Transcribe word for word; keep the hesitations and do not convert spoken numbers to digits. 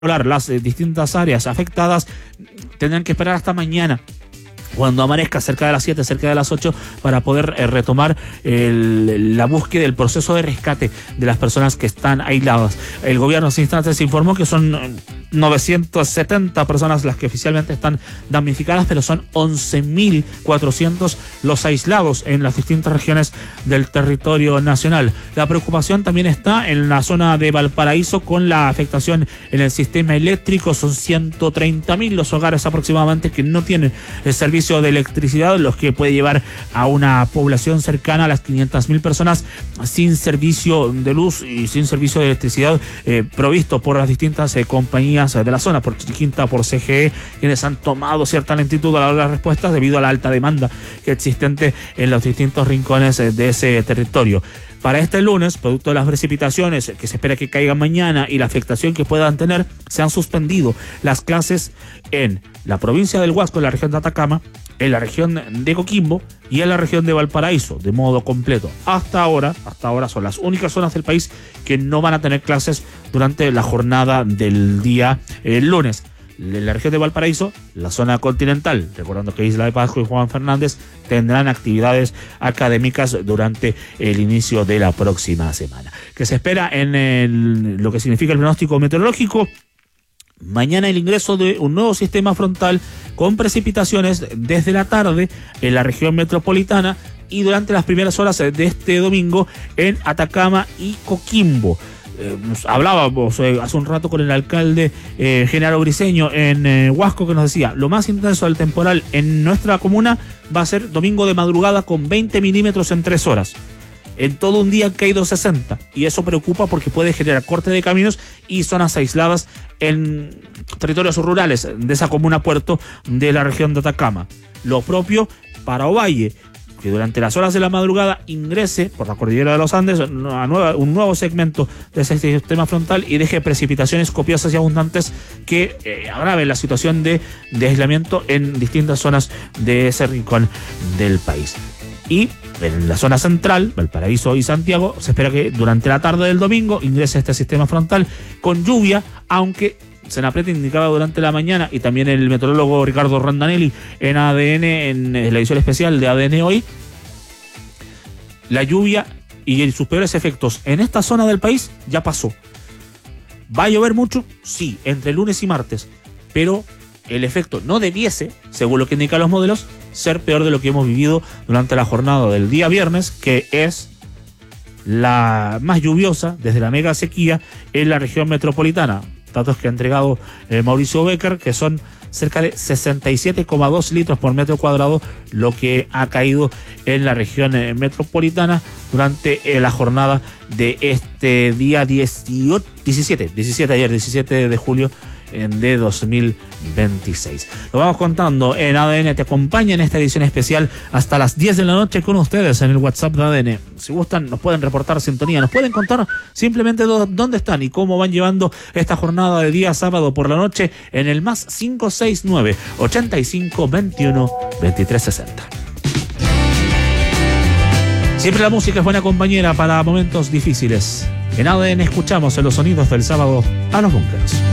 las eh, distintas áreas afectadas, tendrán que esperar hasta mañana, cuando amanezca, cerca de las siete, cerca de las ocho, para poder eh, retomar el, la búsqueda, el proceso de rescate de las personas que están aisladas. El gobierno hace instantes informó que son novecientas setenta personas las que oficialmente están damnificadas, pero son once mil cuatrocientos los aislados en las distintas regiones del territorio nacional. La preocupación también está en la zona de Valparaíso con la afectación en el sistema eléctrico. Son ciento treinta mil los hogares aproximadamente que no tienen el servicio de electricidad, los que puede llevar a una población cercana a las quinientas mil personas sin servicio de luz y sin servicio de electricidad eh, provisto por las distintas eh, compañías de la zona, por Chiquinta, por C G E, quienes han tomado cierta lentitud a la hora de las respuestas debido a la alta demanda que existente en los distintos rincones de ese territorio. Para este lunes, producto de las precipitaciones que se espera que caigan mañana y la afectación que puedan tener, se han suspendido las clases en la provincia del Huasco, en la región de Atacama, en la región de Coquimbo y en la región de Valparaíso, de modo completo. Hasta ahora, hasta ahora son las únicas zonas del país que no van a tener clases durante la jornada del día el lunes. En la región de Valparaíso, la zona continental, recordando que Isla de Pascua y Juan Fernández tendrán actividades académicas durante el inicio de la próxima semana. ¿Qué se espera en el, lo que significa el pronóstico meteorológico? Mañana el ingreso de un nuevo sistema frontal con precipitaciones desde la tarde en la región metropolitana y durante las primeras horas de este domingo en Atacama y Coquimbo. Eh, hablábamos eh, hace un rato con el alcalde eh, Genaro Briceño en eh, Huasco, que nos decía, lo más intenso del temporal en nuestra comuna va a ser domingo de madrugada con veinte milímetros en tres horas. En todo un día han caído sesenta, y eso preocupa porque puede generar corte de caminos y zonas aisladas en territorios rurales de esa comuna puerto de la región de Atacama. Lo propio para Ovalle, que durante las horas de la madrugada ingrese por la cordillera de los Andes a nueva, un nuevo segmento de ese sistema frontal y deje precipitaciones copiosas y abundantes que eh, agraven la situación de, de aislamiento en distintas zonas de ese rincón del país. Y en la zona central, Valparaíso y Santiago, se espera que durante la tarde del domingo ingrese este sistema frontal con lluvia, aunque Senapred indicaba durante la mañana, y también el meteorólogo Ricardo Randanelli en A D N, en la edición especial de A D N Hoy, la lluvia y sus peores efectos en esta zona del país ya pasó. ¿Va a llover mucho? Sí, entre lunes y martes, pero el efecto no debiese, según lo que indican los modelos, ser peor de lo que hemos vivido durante la jornada del día viernes, que es la más lluviosa desde la mega sequía en la región metropolitana. Datos que ha entregado eh, Mauricio Becker, que son cerca de sesenta y siete coma dos litros por metro cuadrado lo que ha caído en la región eh, metropolitana durante eh, la jornada de este día dieciocho, diecisiete, diecisiete ayer, diecisiete de julio de dos mil veintiséis. Lo vamos contando en A D N Te Acompaña en esta edición especial hasta las diez de la noche con ustedes en el WhatsApp de A D N. Si gustan, nos pueden reportar sintonía, nos pueden contar simplemente dónde están y cómo van llevando esta jornada de día sábado por la noche en el más cinco seis nueve, ochenta y cinco, veintiuno, veintitrés, sesenta. Siempre la música es buena compañera para momentos difíciles. En A D N escuchamos en los sonidos del sábado a los Bunkers.